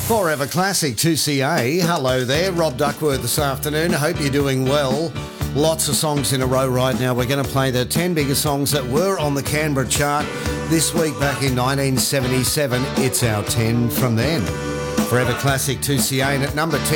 Forever Classic 2CA. Hello there, Rob Duckworth this afternoon. Hope you're doing well. Lots of songs in a row right now. We're going to play the 10 biggest songs that were on the Canberra chart this week back in 1977. It's our 10 from then. Forever Classic 2CA, and at number 10.